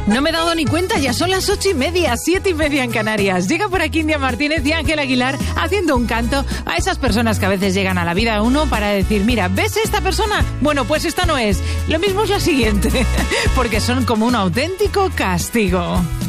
No me he dado ni cuenta, ya son las 8:30, 7:30 en Canarias. Llega por aquí India Martínez y Ángel Aguilar haciendo un canto a esas personas que a veces llegan a la vida de uno para decir, mira, ¿ves esta persona? Bueno, pues esta no es. Lo mismo es la siguiente, porque son como un auténtico castigo.